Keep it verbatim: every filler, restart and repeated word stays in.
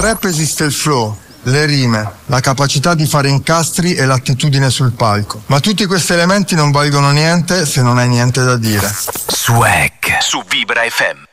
rap esiste il flow, le rime, la capacità di fare incastri e l'attitudine sul palco. Ma tutti questi elementi non valgono niente se non hai niente da dire. Swag su Vibra F M.